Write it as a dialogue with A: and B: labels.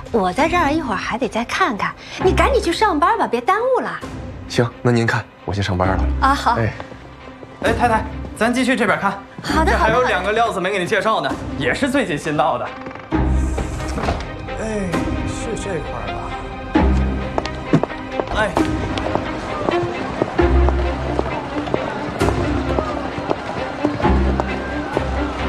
A: 我在这儿一会儿还得再看看，你赶紧去上班吧，别耽误了。
B: 行，那您看，我先上班了。
A: 啊，好。
C: 哎，太太，咱继续这边看。
A: 好的，
C: 这还有2个料子没给你介绍呢，也是最近新到的。哎，是这块吧？哎，